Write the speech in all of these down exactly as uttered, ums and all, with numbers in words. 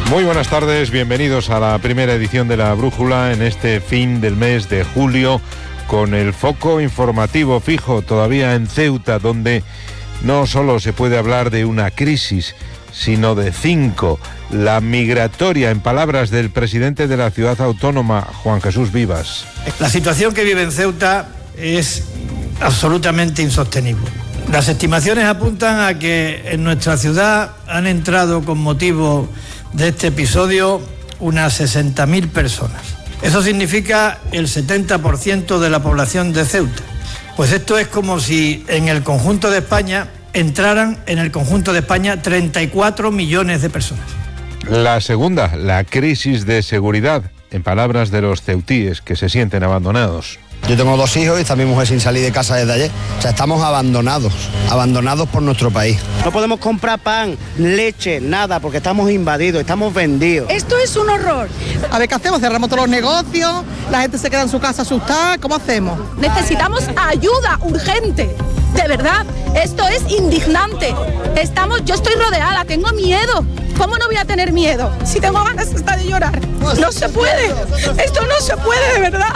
Muy buenas tardes, bienvenidos a la primera edición de La Brújula en este fin del mes de julio, con el foco informativo fijo todavía en Ceuta, donde no solo se puede hablar de una crisis, sino de cinco. La migratoria, en palabras del presidente de la ciudad autónoma, Juan Jesús Vivas. La situación que vive en Ceuta es absolutamente insostenible. Las estimaciones apuntan a que en nuestra ciudad han entrado con motivo de este episodio unas sesenta mil personas. Eso significa el setenta por ciento de la población de Ceuta. Pues esto es como si en el conjunto de España entraran en el conjunto de España treinta y cuatro millones de personas. La segunda, la crisis de seguridad, en palabras de los ceutíes que se sienten abandonados. Yo tengo dos hijos y está mi mujer sin salir de casa desde ayer. O sea, estamos abandonados, abandonados por nuestro país. No podemos comprar pan, leche, nada, porque estamos invadidos, estamos vendidos. Esto es un horror. A ver, ¿qué hacemos? Cerramos todos los negocios, la gente se queda en su casa asustada, ¿cómo hacemos? Necesitamos ayuda urgente. De verdad, esto es indignante. Estamos, yo estoy rodeada, tengo miedo. ¿Cómo no voy a tener miedo? Si tengo ganas hasta de llorar. No se puede. Esto no se puede, de verdad.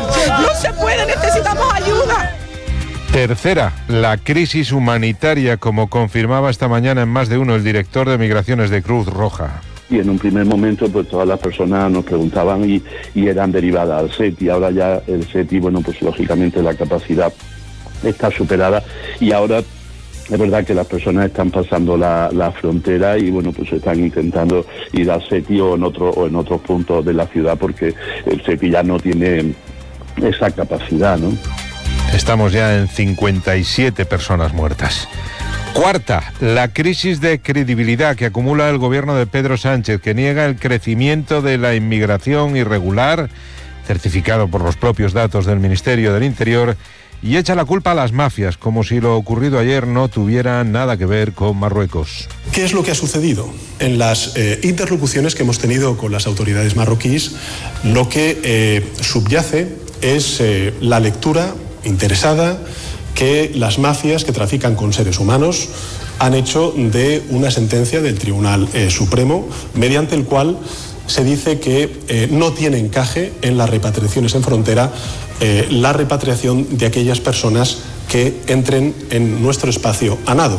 No se puede, necesitamos ayuda. Tercera, la crisis humanitaria, como confirmaba esta mañana en Más de Uno el director de Migraciones de Cruz Roja. Y en un primer momento, pues todas las personas nos preguntaban y, y eran derivadas al SETI. Ahora ya el SETI, bueno, pues lógicamente la capacidad está superada y ahora es verdad que las personas están pasando la, la frontera y bueno, pues están intentando ir al SETI o en otro o en otros puntos de la ciudad porque el SETI ya no tiene esa capacidad, ¿no? Estamos ya en cincuenta y siete personas muertas. Cuarta, la crisis de credibilidad que acumula el gobierno de Pedro Sánchez, que niega el crecimiento de la inmigración irregular, certificado por los propios datos del Ministerio del Interior, y echa la culpa a las mafias, como si lo ocurrido ayer no tuviera nada que ver con Marruecos. ¿Qué es lo que ha sucedido? En las eh, interlocuciones que hemos tenido con las autoridades marroquíes, lo que eh, subyace es eh, la lectura interesada que las mafias que trafican con seres humanos han hecho de una sentencia del Tribunal eh, Supremo, mediante el cual se dice que eh, no tiene encaje en las repatriaciones en frontera eh, la repatriación de aquellas personas que entren en nuestro espacio a nado.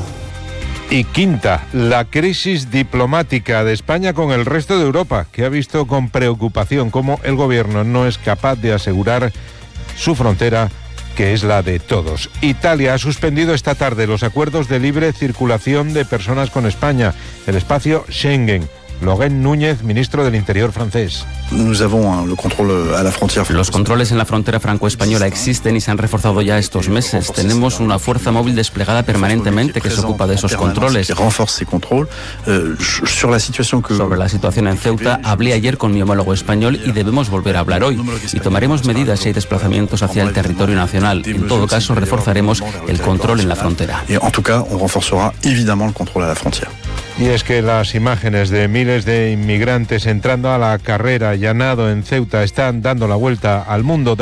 Y quinta, la crisis diplomática de España con el resto de Europa, que ha visto con preocupación cómo el gobierno no es capaz de asegurar su frontera, que es la de todos. Italia ha suspendido esta tarde los acuerdos de libre circulación de personas con España, el espacio Schengen. Logan Núñez, ministro del Interior francés. Los controles en la frontera franco-española existen y se han reforzado ya estos meses. Tenemos una fuerza móvil desplegada permanentemente que se ocupa de esos controles. Sobre la situación en Ceuta, hablé ayer con mi homólogo español y debemos volver a hablar hoy. Y tomaremos medidas si hay desplazamientos hacia el territorio nacional. En todo caso, reforzaremos el control en la frontera. Y es que las imágenes de miles de inmigrantes entrando a la carrera allanado en Ceuta están dando la vuelta al mundo.